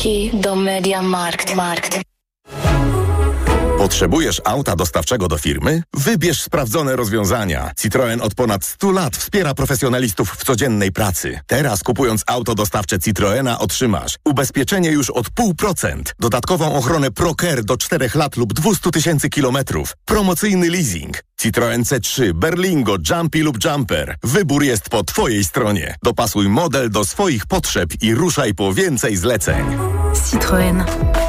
Do MediaMarkt. Potrzebujesz auta dostawczego do firmy? Wybierz sprawdzone rozwiązania. Citroen od ponad 100 lat wspiera profesjonalistów w codziennej pracy. Teraz kupując auto dostawcze Citroena otrzymasz ubezpieczenie już od 0,5%, dodatkową ochronę ProCare do 4 lat lub 200 000 kilometrów, promocyjny leasing. Citroen C3, Berlingo, Jumpy lub Jumper. Wybór jest po Twojej stronie. Dopasuj model do swoich potrzeb i ruszaj po więcej zleceń. Citroen.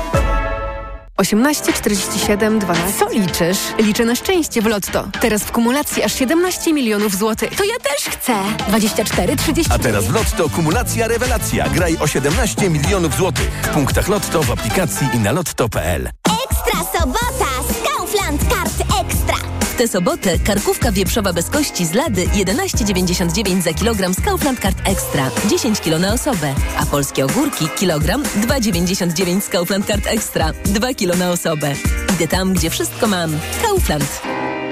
18 47 12. Co liczysz? Liczę na szczęście w Lotto. Teraz w kumulacji aż 17 milionów złotych. To ja też chcę. 24 30. A teraz w Lotto kumulacja rewelacja. Graj o 17 milionów złotych. W punktach Lotto, w aplikacji i na lotto.pl. Ekstra sobota z Kaufland Kart Ekstra. W tę sobotę karkówka wieprzowa bez kości z lady 11,99 za kilogram z Kaufland Kart Ekstra. 10 kg na osobę. A polskie ogórki kilogram 2,99 z Kaufland Kart Ekstra. 2 kg na osobę. Idę tam, gdzie wszystko mam. Kaufland.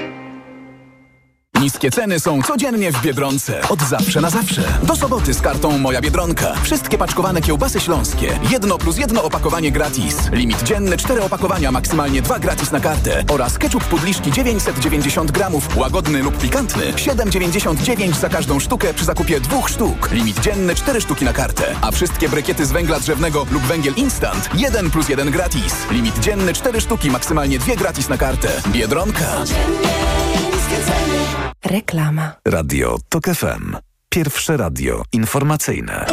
Niskie ceny są codziennie w Biedronce. Od zawsze na zawsze. Do soboty z kartą Moja Biedronka. Wszystkie paczkowane kiełbasy śląskie. 1+1 opakowanie gratis. Limit dzienny 4 opakowania, maksymalnie 2 gratis na kartę. Oraz ketchup Pudliszki 990 gramów. Łagodny lub pikantny. 7,99 za każdą sztukę przy zakupie 2 sztuk. Limit dzienny 4 sztuki na kartę. A wszystkie brykiety z węgla drzewnego lub węgiel instant 1+1 gratis. Limit dzienny 4 sztuki, maksymalnie 2 gratis na kartę. Biedronka. Reklama. Radio TOK FM. Pierwsze radio informacyjne.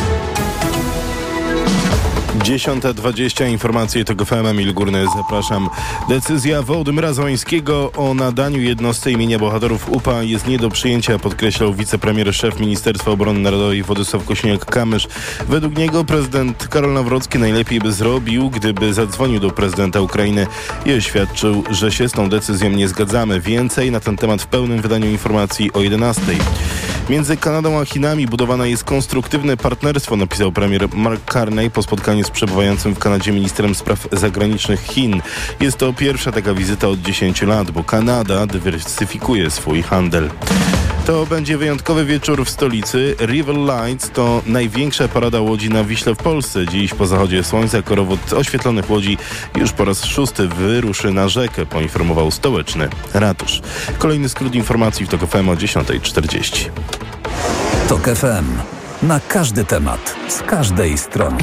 10:20 informacje TOK FM. Emil Górny, zapraszam. Decyzja Wołodymyra Zełańskiego o nadaniu jednostce imienia bohaterów UPA jest nie do przyjęcia, podkreślał wicepremier, szef Ministerstwa Obrony Narodowej Władysław Kosiniak-Kamysz. Według niego prezydent Karol Nawrocki najlepiej by zrobił, gdyby zadzwonił do prezydenta Ukrainy i oświadczył, że się z tą decyzją nie zgadzamy. Więcej na ten temat w pełnym wydaniu informacji o 11:00. Między Kanadą a Chinami budowane jest konstruktywne partnerstwo, napisał premier Mark Carney po spotkaniu z przebywającym w Kanadzie ministrem spraw zagranicznych Chin. Jest to pierwsza taka wizyta od 10 lat, bo Kanada dywersyfikuje swój handel. To będzie wyjątkowy wieczór w stolicy. River Lights to największa parada łodzi na Wiśle w Polsce. Dziś po zachodzie słońca korowód oświetlonych łodzi już po raz 6 wyruszy na rzekę, poinformował stołeczny ratusz. Kolejny skrót informacji w TOK FM o 10:40. TOK FM. Na każdy temat, z każdej strony.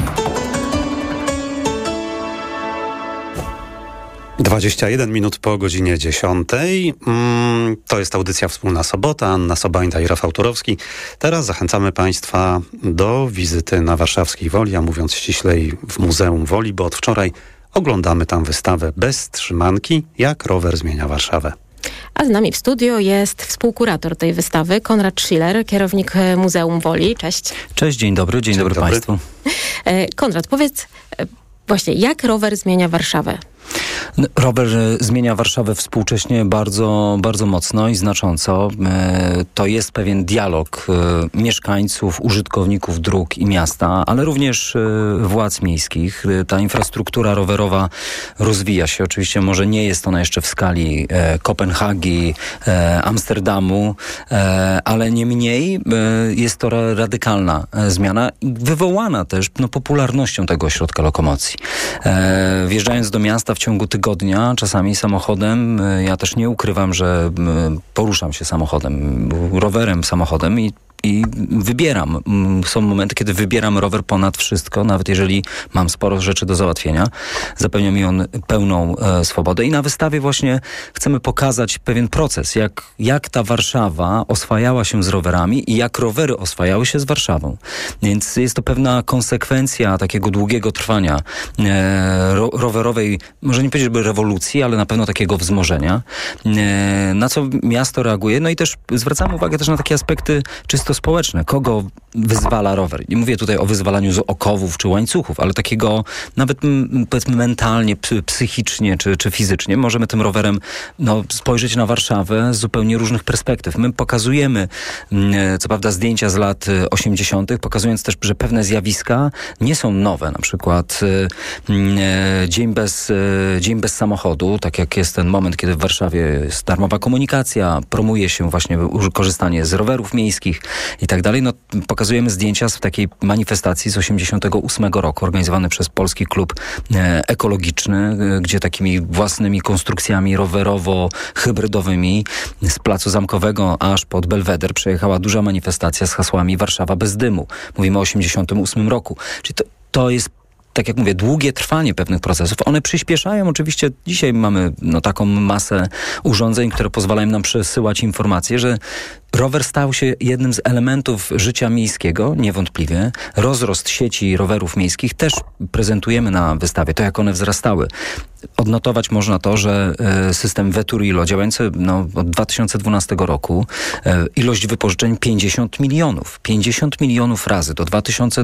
21 minut po godzinie 10. To jest audycja Wspólna Sobota. Anna Sobańda i Rafał Turowski. Teraz zachęcamy Państwa do wizyty na warszawskiej Woli, a mówiąc ściślej w Muzeum Woli, bo od wczoraj oglądamy tam wystawę Bez trzymanki, jak rower zmienia Warszawę. A z nami w studio jest współkurator tej wystawy, Konrad Schiller, kierownik Muzeum Woli. Cześć. Cześć, dzień dobry Państwu. Konrad, powiedz właśnie, jak rower zmienia Warszawę? Rower zmienia Warszawę współcześnie bardzo, bardzo mocno i znacząco. To jest pewien dialog mieszkańców, użytkowników dróg i miasta, ale również władz miejskich. Ta infrastruktura rowerowa rozwija się. Oczywiście może nie jest ona jeszcze w skali Kopenhagi, Amsterdamu, ale niemniej jest to radykalna zmiana i wywołana też popularnością tego ośrodka lokomocji. Wjeżdżając do miasta w ciągu tygodnia, czasami samochodem, ja też nie ukrywam, że poruszam się samochodem, rowerem, samochodem i wybieram. Są momenty, kiedy wybieram rower ponad wszystko, nawet jeżeli mam sporo rzeczy do załatwienia. Zapewnia mi on pełną swobodę. I na wystawie właśnie chcemy pokazać pewien proces, jak ta Warszawa oswajała się z rowerami i jak rowery oswajały się z Warszawą. Więc jest to pewna konsekwencja takiego długiego trwania rowerowej, może nie powiedzieć, żeby rewolucji, ale na pewno takiego wzmożenia. Na co miasto reaguje. No i też zwracamy uwagę też na takie aspekty czysto społeczne. Kogo wyzwala rower? Nie mówię tutaj o wyzwalaniu z okowów czy łańcuchów, ale takiego nawet powiedzmy mentalnie, psychicznie czy fizycznie. Możemy tym rowerem spojrzeć na Warszawę z zupełnie różnych perspektyw. My pokazujemy, co prawda, zdjęcia z lat 80., pokazując też, że pewne zjawiska nie są nowe. Na przykład dzień bez samochodu, tak jak jest ten moment, kiedy w Warszawie jest darmowa komunikacja, promuje się właśnie korzystanie z rowerów miejskich. i tak dalej. No, pokazujemy zdjęcia z takiej manifestacji z 1988 roku, organizowany przez Polski Klub Ekologiczny, gdzie takimi własnymi konstrukcjami rowerowo-hybrydowymi z Placu Zamkowego aż pod Belweder przejechała duża manifestacja z hasłami Warszawa bez dymu. Mówimy o 1988 roku. Czyli to jest, tak jak mówię, długie trwanie pewnych procesów. One przyspieszają. Oczywiście dzisiaj mamy taką masę urządzeń, które pozwalają nam przesyłać informacje, że rower stał się jednym z elementów życia miejskiego, niewątpliwie. Rozrost sieci rowerów miejskich też prezentujemy na wystawie, to jak one wzrastały. Odnotować można to, że system Veturilo działający od 2012 roku, ilość wypożyczeń 50 milionów. 50 milionów razy do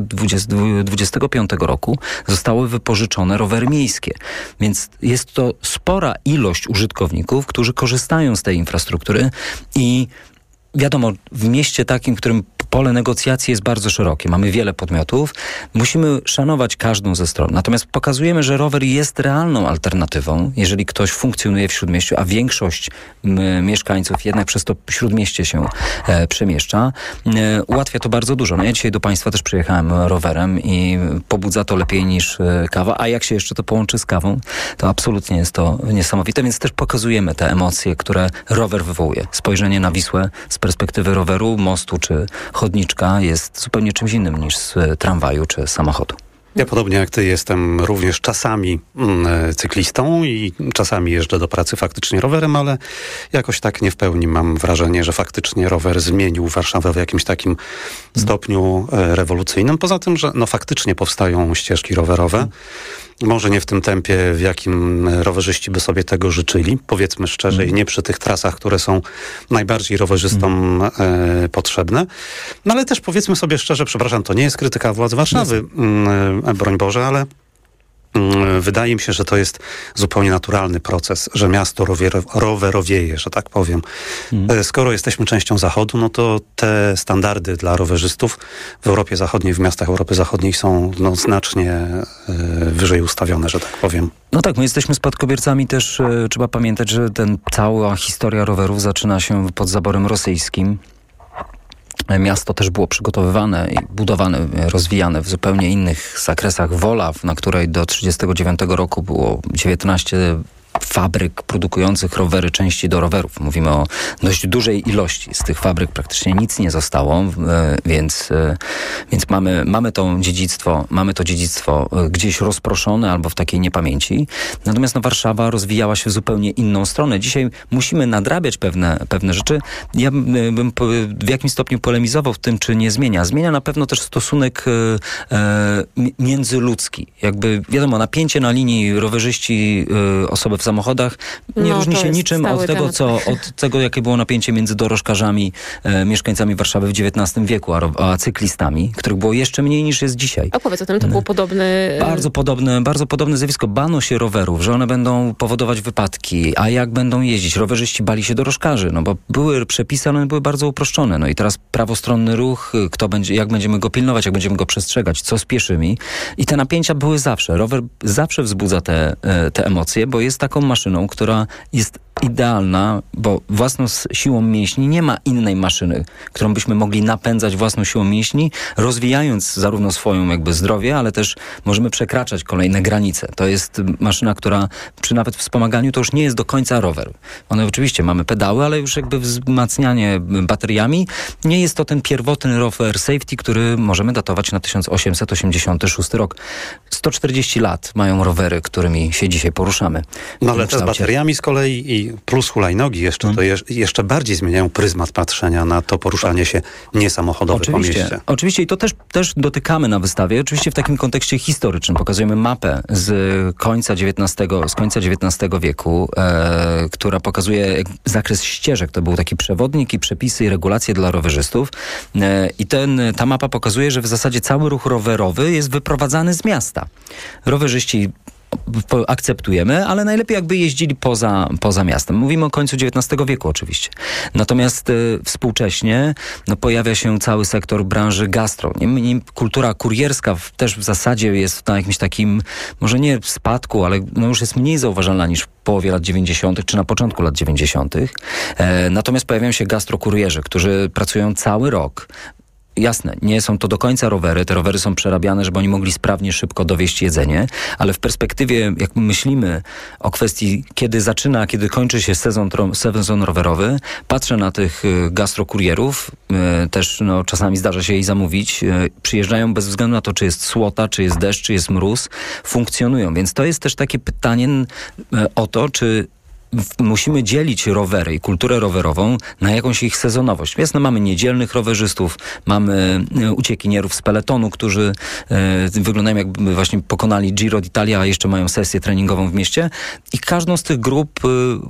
2025 roku zostały wypożyczone rowery miejskie. Więc jest to spora ilość użytkowników, którzy korzystają z tej infrastruktury i wiadomo, w mieście takim, w którym pole negocjacji jest bardzo szerokie, mamy wiele podmiotów, musimy szanować każdą ze stron. Natomiast pokazujemy, że rower jest realną alternatywą, jeżeli ktoś funkcjonuje w Śródmieściu, a większość mieszkańców jednak przez to Śródmieście się przemieszcza. Ułatwia to bardzo dużo. Ja dzisiaj do Państwa też przyjechałem rowerem i pobudza to lepiej niż kawa, a jak się jeszcze to połączy z kawą, to absolutnie jest to niesamowite, więc też pokazujemy te emocje, które rower wywołuje. Spojrzenie na Wisłę z perspektywy roweru, mostu czy chodniczka jest zupełnie czymś innym niż z tramwaju czy samochodu. Ja podobnie jak ty jestem również czasami cyklistą i czasami jeżdżę do pracy faktycznie rowerem, ale jakoś tak nie w pełni mam wrażenie, że faktycznie rower zmienił Warszawę w jakimś takim stopniu rewolucyjnym. Poza tym, że faktycznie powstają ścieżki rowerowe. Może nie w tym tempie, w jakim rowerzyści by sobie tego życzyli. Powiedzmy szczerze i nie przy tych trasach, które są najbardziej rowerzystom potrzebne. No ale też powiedzmy sobie szczerze, przepraszam, to nie jest krytyka władz Warszawy, broń Boże, ale wydaje mi się, że to jest zupełnie naturalny proces, że miasto rowerowieje, że tak powiem. Skoro jesteśmy częścią Zachodu, no to te standardy dla rowerzystów w Europie Zachodniej, w miastach Europy Zachodniej są znacznie wyżej ustawione, że tak powiem. No tak, my jesteśmy spadkobiercami też, trzeba pamiętać, że cała historia rowerów zaczyna się pod zaborem rosyjskim. Miasto też było przygotowywane i budowane, rozwijane w zupełnie innych zakresach. Wola, na której do 1939 roku było 19 fabryk produkujących rowery, części do rowerów. Mówimy o dość dużej ilości. Z tych fabryk praktycznie nic nie zostało, więc mamy to dziedzictwo gdzieś rozproszone albo w takiej niepamięci. Natomiast Warszawa rozwijała się w zupełnie inną stronę. Dzisiaj musimy nadrabiać pewne rzeczy. Ja bym w jakimś stopniu polemizował w tym, czy nie zmienia. Zmienia na pewno też stosunek międzyludzki. Jakby wiadomo, napięcie na linii rowerzyści, osoby w samochodach nie różni się niczym od tego, jakie było napięcie między dorożkarzami, mieszkańcami Warszawy w XIX wieku, a cyklistami, których było jeszcze mniej niż jest dzisiaj. Opowiedz o tym, to było podobne... Bardzo podobne zjawisko. Bano się rowerów, że one będą powodować wypadki, a jak będą jeździć? Rowerzyści bali się dorożkarzy, bo były przepisy, ale one były bardzo uproszczone. I teraz prawostronny ruch, jak będziemy go pilnować, jak będziemy go przestrzegać, co z pieszymi. I te napięcia były zawsze. Rower zawsze wzbudza te emocje, bo jest taką maszyną, która jest idealna, bo własną siłą mięśni nie ma innej maszyny, którą byśmy mogli napędzać własną siłą mięśni, rozwijając zarówno swoją zdrowie, ale też możemy przekraczać kolejne granice. To jest maszyna, która przy nawet wspomaganiu to już nie jest do końca rower. One oczywiście mamy pedały, ale już wzmacnianie bateriami nie jest to ten pierwotny rower safety, który możemy datować na 1886 rok. 140 lat mają rowery, którymi się dzisiaj poruszamy. No ale te z bateriami z kolei i plus hulajnogi jeszcze bardziej zmieniają pryzmat patrzenia na to poruszanie się niesamochodowe po mieście. Oczywiście i to też dotykamy na wystawie. Oczywiście w takim kontekście historycznym. Pokazujemy mapę z końca XIX wieku, która pokazuje zakres ścieżek. To był taki przewodnik i przepisy i regulacje dla rowerzystów. I ta mapa pokazuje, że w zasadzie cały ruch rowerowy jest wyprowadzany z miasta. Rowerzyści akceptujemy, ale najlepiej jakby jeździli poza miastem. Mówimy o końcu XIX wieku oczywiście. Natomiast współcześnie pojawia się cały sektor branży gastro. Kultura kurierska też w zasadzie jest na jakimś takim, może nie spadku, ale już jest mniej zauważalna niż w połowie lat 90. czy na początku lat 90. Natomiast pojawiają się gastrokurierzy, którzy pracują cały rok. Jasne, nie są to do końca rowery. Te rowery są przerabiane, żeby oni mogli sprawnie, szybko dowieźć jedzenie, ale w perspektywie, jak myślimy o kwestii, kiedy zaczyna, kiedy kończy się sezon rowerowy, patrzę na tych gastrokurierów, też czasami zdarza się jej zamówić, przyjeżdżają bez względu na to, czy jest słota, czy jest deszcz, czy jest mróz, funkcjonują. Więc to jest też takie pytanie o to, czy musimy dzielić rowery i kulturę rowerową na jakąś ich sezonowość. Jasne, mamy niedzielnych rowerzystów, mamy uciekinierów z peletonu, którzy wyglądają jakby właśnie pokonali Giro d'Italia, a jeszcze mają sesję treningową w mieście i każdą z tych grup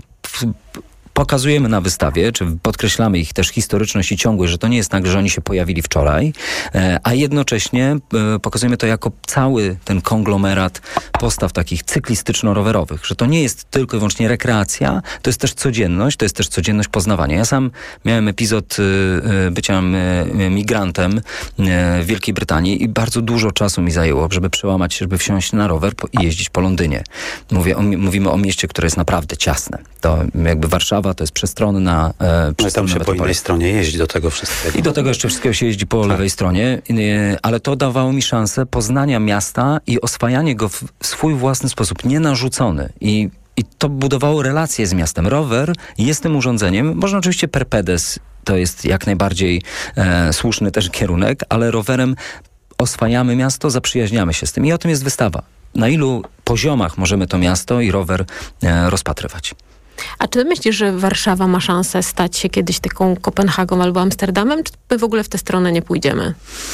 pokazujemy na wystawie, czy podkreślamy ich też historyczność i ciągłość, że to nie jest tak, że oni się pojawili wczoraj, a jednocześnie pokazujemy to jako cały ten konglomerat postaw takich cyklistyczno-rowerowych, że to nie jest tylko i wyłącznie rekreacja, to jest też codzienność poznawania. Ja sam miałem epizod bycia migrantem w Wielkiej Brytanii i bardzo dużo czasu mi zajęło, żeby przełamać się, żeby wsiąść na rower i jeździć po Londynie. Mówimy o mieście, które jest naprawdę ciasne. To jakby Warszawa to jest przestronna tam się po innej stronie jeździ do tego wszystkiego. I do tego jeszcze wszystkiego się jeździ po lewej stronie, ale to dawało mi szansę poznania miasta i oswajanie go w swój własny sposób, nienarzucony. I to budowało relacje z miastem. Rower jest tym urządzeniem, można oczywiście per pedes, to jest jak najbardziej słuszny też kierunek, ale rowerem oswajamy miasto, zaprzyjaźniamy się z tym. I o tym jest wystawa. Na ilu poziomach możemy to miasto i rower rozpatrywać. A czy myślisz, że Warszawa ma szansę stać się kiedyś taką Kopenhagą albo Amsterdamem, czy my w ogóle w tę stronę nie pójdziemy?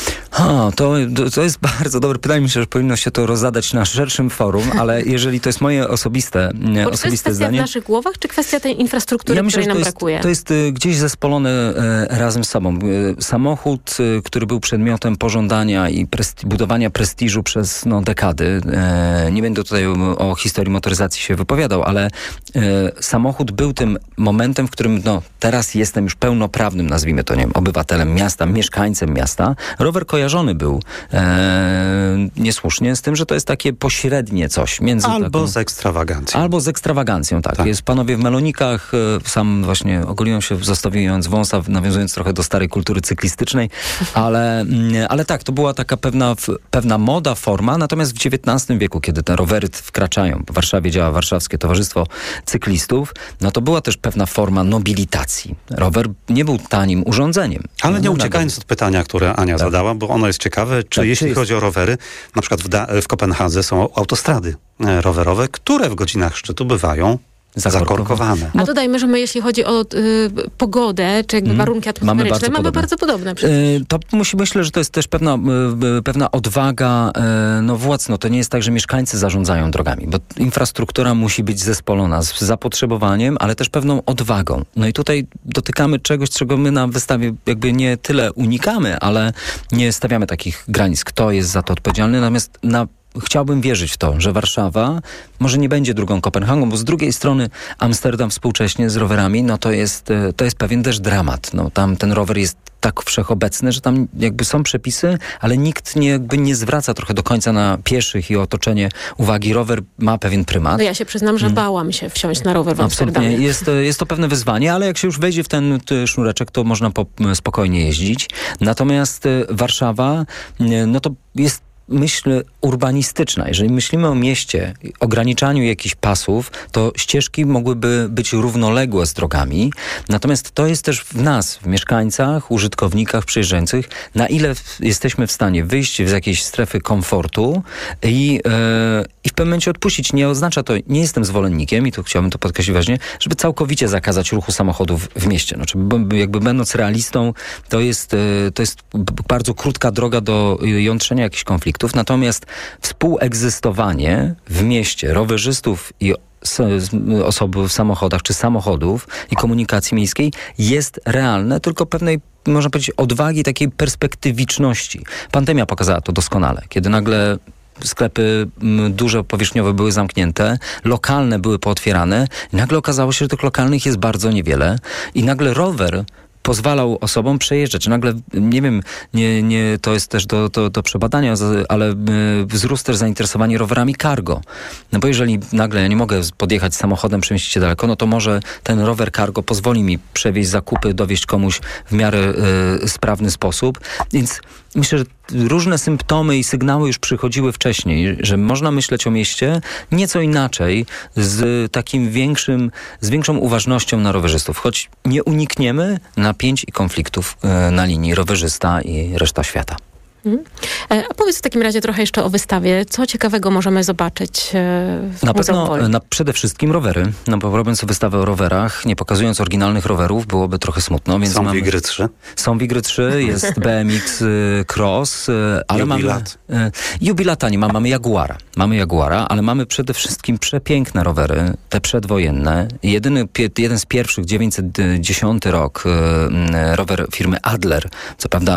To jest bardzo dobre pytanie. Myślę, że powinno się to rozzadać na szerszym forum, ale jeżeli to jest moje osobiste zdanie... to jest kwestia w naszych głowach, czy kwestia tej infrastruktury, której nam brakuje? To jest gdzieś zespolone razem z sobą. Samochód, który był przedmiotem pożądania i budowania prestiżu przez dekady. Nie będę tutaj o historii motoryzacji się wypowiadał, ale samochód był tym momentem, w którym teraz jestem już pełnoprawnym, nazwijmy to, nie wiem, obywatelem miasta, mieszkańcem miasta. Rower kojarzony był niesłusznie z tym, że to jest takie pośrednie coś. Z ekstrawagancją. Albo z ekstrawagancją, tak. Jest panowie w melonikach, sam właśnie ogoliłem się, zostawiając wąsa, nawiązując trochę do starej kultury cyklistycznej, ale tak, to była taka pewna moda, forma, natomiast w XIX wieku, kiedy te rowery wkraczają, w Warszawie działa Warszawskie Towarzystwo Cyklistów, to była też pewna forma nobilitacji. Rower nie był tanim urządzeniem. Ale nie uciekając od pytania, które Ania zadała, bo ono jest ciekawe, czy jeśli chodzi o rowery, na przykład w Kopenhadze są autostrady rowerowe, które w godzinach szczytu bywają zakorkowane. A dodajmy, że my jeśli chodzi o pogodę, czy jakby warunki atmosferyczne, mamy bardzo podobne przecież. To myślę, że to jest też pewna odwaga władz. To nie jest tak, że mieszkańcy zarządzają drogami, bo infrastruktura musi być zespolona z zapotrzebowaniem, ale też pewną odwagą. I tutaj dotykamy czegoś, czego my na wystawie jakby nie tyle unikamy, ale nie stawiamy takich granic, kto jest za to odpowiedzialny, natomiast chciałbym wierzyć w to, że Warszawa może nie będzie drugą Kopenhagą, bo z drugiej strony Amsterdam współcześnie z rowerami, to jest pewien też dramat. Tam ten rower jest tak wszechobecny, że tam jakby są przepisy, ale nikt nie zwraca trochę do końca na pieszych i otoczenie uwagi. Rower ma pewien prymat. Ja się przyznam, że bałam się wsiąść na rower w Amsterdamie. Absolutnie. Jest to pewne wyzwanie, ale jak się już wejdzie w ten sznureczek, to można spokojnie jeździć. Natomiast Warszawa, to jest myśl urbanistyczna. Jeżeli myślimy o mieście, ograniczaniu jakichś pasów, to ścieżki mogłyby być równoległe z drogami. Natomiast to jest też w nas, w mieszkańcach, użytkownikach, przyjeżdżających, na ile jesteśmy w stanie wyjść z jakiejś strefy komfortu i w pewnym momencie odpuścić. Nie oznacza to, nie jestem zwolennikiem, i tu chciałbym to podkreślić wyraźnie, żeby całkowicie zakazać ruchu samochodów w mieście. Jakby będąc realistą, to jest bardzo krótka droga do jątrzenia jakichś konfliktów. Natomiast współegzystowanie w mieście rowerzystów i osób w samochodach czy samochodów i komunikacji miejskiej jest realne, tylko pewnej, można powiedzieć, odwagi, takiej perspektywiczności. Pandemia pokazała to doskonale, kiedy nagle sklepy duże, powierzchniowe były zamknięte, lokalne były pootwierane. I nagle okazało się, że tych lokalnych jest bardzo niewiele. I nagle rower pozwalał osobom przejeżdżać. Nagle, nie wiem, nie, to jest też do przebadania, ale wzrósł też zainteresowanie rowerami cargo. No bo jeżeli nagle ja nie mogę podjechać samochodem, przemieścić się daleko, no to może ten rower cargo pozwoli mi przewieźć zakupy, dowieźć komuś w miarę sprawny sposób. Więc myślę, że różne symptomy i sygnały już przychodziły wcześniej, że można myśleć o mieście nieco inaczej, z takim większą uważnością na rowerzystów. Choć nie unikniemy napięć i konfliktów na linii rowerzysta i reszta świata. A powiedz w takim razie trochę jeszcze o wystawie. Co ciekawego możemy zobaczyć w Muzeum Woli? Przede wszystkim rowery. No bo robiąc wystawę o rowerach, nie pokazując oryginalnych rowerów, byłoby trochę smutno. Więc są Wigry 3. Są Wigry 3, jest BMX Cross, ale Jubilat. Jubilata nie mamy Jaguara, ale mamy przede wszystkim przepiękne rowery, te przedwojenne. Jeden z pierwszych, 910 rok, rower firmy Adler, co prawda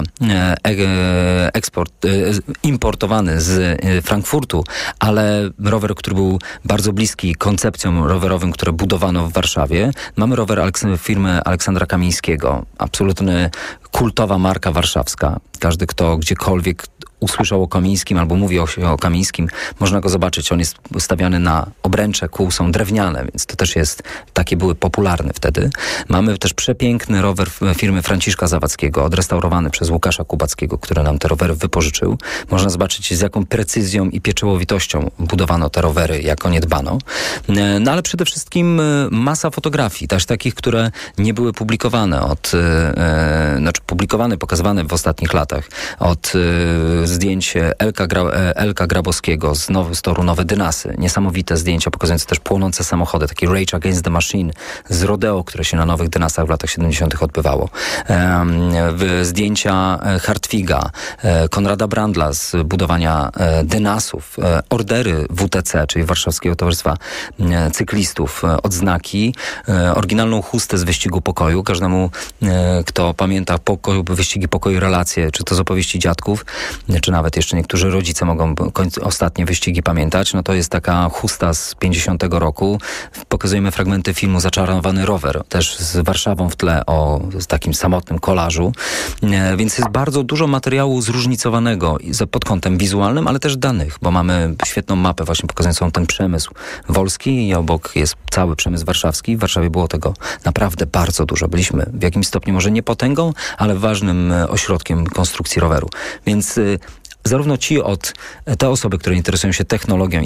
importowany z Frankfurtu, ale rower, który był bardzo bliski koncepcjom rowerowym, które budowano w Warszawie. Mamy rower firmy Aleksandra Kamińskiego. Absolutnie kultowa marka warszawska. Każdy, kto gdziekolwiek usłyszał o Kamińskim albo mówi o Kamińskim, można go zobaczyć. On jest stawiany na obręcze, kół są drewniane, więc to też jest, takie były popularne wtedy. Mamy też przepiękny rower firmy Franciszka Zawadzkiego, odrestaurowany przez Łukasza Kubackiego, który nam te rowery wypożyczył. Można zobaczyć, z jaką precyzją i pieczołowitością budowano te rowery, jak o nie dbano. No ale przede wszystkim masa fotografii, też takich, które nie były publikowane pokazywane w ostatnich latach. Od zdjęć Elka Grabowskiego z toru Nowe Dynasy. Niesamowite zdjęcia pokazujące też płonące samochody. Taki Rage Against the Machine z rodeo, które się na Nowych Dynasach w latach 70. odbywało. Zdjęcia Hartwiga, Konrada Brandla z budowania Dynasów, ordery WTC, czyli Warszawskiego Towarzystwa Cyklistów, odznaki, oryginalną chustę z Wyścigu Pokoju. Każdemu, kto pamięta wyścigi pokoju, relacje, czy to z opowieści dziadków, czy nawet jeszcze niektórzy rodzice mogą ostatnie wyścigi pamiętać, no to jest taka chusta z 50 roku. Pokazujemy fragmenty filmu Zaczarowany rower, też z Warszawą w tle, o takim samotnym kolażu. Więc jest bardzo dużo materiału zróżnicowanego pod kątem wizualnym, ale też danych, bo mamy świetną mapę właśnie pokazującą ten przemysł wolski i obok jest cały przemysł warszawski. W Warszawie było tego naprawdę bardzo dużo. Byliśmy w jakimś stopniu może nie potęgą, ale ważnym ośrodkiem konstrukcji roweru. Więc zarówno te osoby, które interesują się technologią,